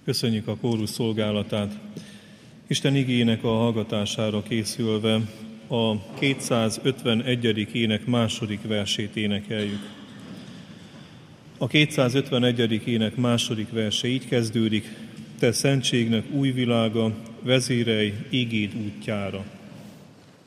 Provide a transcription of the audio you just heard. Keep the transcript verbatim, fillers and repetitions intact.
Köszönjük a kórus szolgálatát. Isten igének a hallgatására készülve a kétszázötvenegyedik ének második versét énekeljük. A kétszázötvenegyedik ének második verse így kezdődik: Te szentségnek új világa, vezérelj igéd útjára.